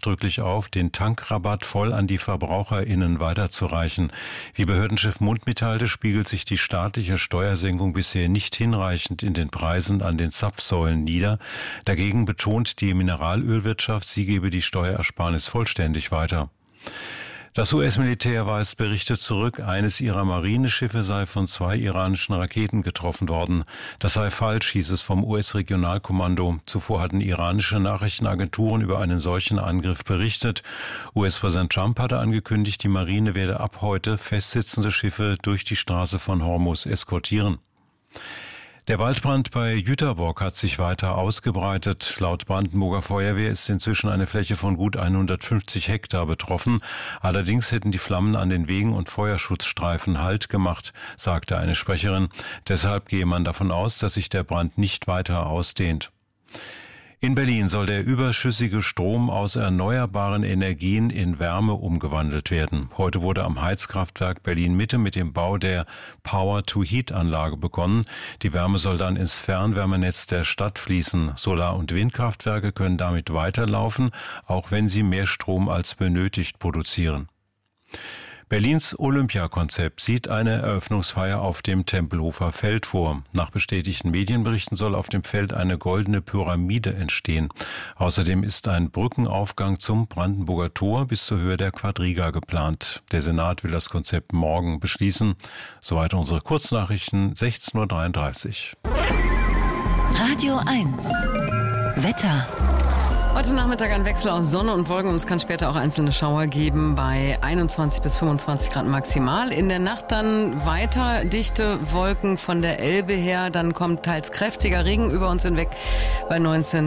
nachdrücklich auf, den Tankrabatt voll an die VerbraucherInnen weiterzureichen. Wie Behördenchef Mund mitteilte, spiegelt sich die staatliche Steuersenkung bisher nicht hinreichend in den Preisen an den Zapfsäulen nieder. Dagegen betont die Mineralölwirtschaft, sie gebe die Steuerersparnis vollständig weiter. Das US-Militär weist Berichte zurück, eines ihrer Marineschiffe sei von 2 iranischen Raketen getroffen worden. Das sei falsch, hieß es vom US-Regionalkommando. Zuvor hatten iranische Nachrichtenagenturen über einen solchen Angriff berichtet. US-Präsident Trump hatte angekündigt, die Marine werde ab heute festsitzende Schiffe durch die Straße von Hormuz eskortieren. Der Waldbrand bei Jüterbock hat sich weiter ausgebreitet. Laut Brandenburger Feuerwehr ist inzwischen eine Fläche von gut 150 Hektar betroffen. Allerdings hätten die Flammen an den Wegen und Feuerschutzstreifen Halt gemacht, sagte eine Sprecherin. Deshalb gehe man davon aus, dass sich der Brand nicht weiter ausdehnt. In Berlin soll der überschüssige Strom aus erneuerbaren Energien in Wärme umgewandelt werden. Heute wurde am Heizkraftwerk Berlin-Mitte mit dem Bau der Power-to-Heat-Anlage begonnen. Die Wärme soll dann ins Fernwärmenetz der Stadt fließen. Solar- und Windkraftwerke können damit weiterlaufen, auch wenn sie mehr Strom als benötigt produzieren. Berlins Olympiakonzept sieht eine Eröffnungsfeier auf dem Tempelhofer Feld vor. Nach bestätigten Medienberichten soll auf dem Feld eine goldene Pyramide entstehen. Außerdem ist ein Brückenaufgang zum Brandenburger Tor bis zur Höhe der Quadriga geplant. Der Senat will das Konzept morgen beschließen. Soweit unsere Kurznachrichten, 16:33 Uhr. Radio 1 Wetter. Heute Nachmittag ein Wechsel aus Sonne und Wolken und es kann später auch einzelne Schauer geben bei 21 bis 25 Grad maximal. In der Nacht dann weiter dichte Wolken von der Elbe her, dann kommt teils kräftiger Regen über uns hinweg bei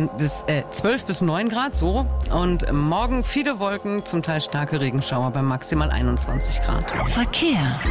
12 bis 9 Grad, so. Und morgen viele Wolken, zum Teil starke Regenschauer bei maximal 21 Grad. Verkehr.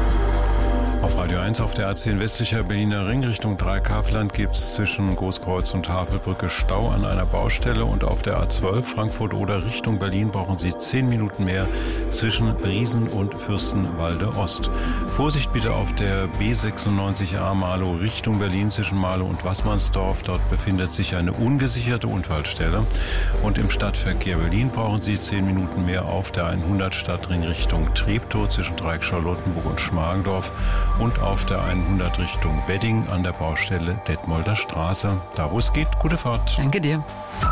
Auf Radio 1 auf der A10 westlicher Berliner Ring Richtung Dreikafland gibt es zwischen Großkreuz und Havelbrücke Stau an einer Baustelle und auf der A12 Frankfurt-Oder Richtung Berlin brauchen Sie 10 Minuten mehr zwischen Briesen und Fürstenwalde Ost. Vorsicht bitte auf der B96A Marlow Richtung Berlin zwischen Marlow und Wassmannsdorf. Dort befindet sich eine ungesicherte Unfallstelle. Und im Stadtverkehr Berlin brauchen Sie 10 Minuten mehr auf der 100 Stadtring Richtung Treptow zwischen Dreieck-Charlottenburg und Schmargendorf. Und auf der 100 Richtung Wedding an der Baustelle Detmolder Straße. Da wo es geht, gute Fahrt. Danke dir.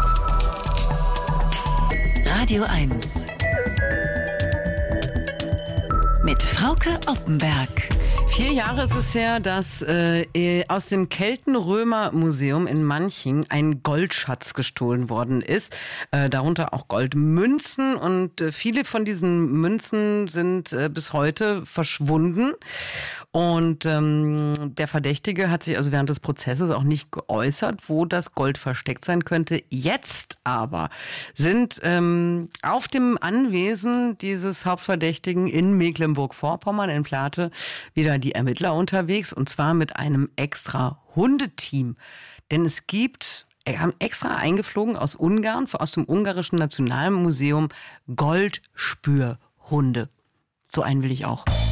Radio 1 mit Frauke Oppenberg. 4 Jahre ist es her, dass aus dem Kelten-Römer-Museum in Manching ein Goldschatz gestohlen worden ist. Darunter auch Goldmünzen und viele von diesen Münzen sind bis heute verschwunden. Und der Verdächtige hat sich also während des Prozesses auch nicht geäußert, wo das Gold versteckt sein könnte. Jetzt aber sind auf dem Anwesen dieses Hauptverdächtigen in Mecklenburg-Vorpommern in Plate wieder die Ermittler unterwegs und zwar mit einem extra Hundeteam. Denn es gibt, haben extra eingeflogen aus Ungarn, aus dem ungarischen Nationalmuseum Goldspürhunde. So einen will ich auch.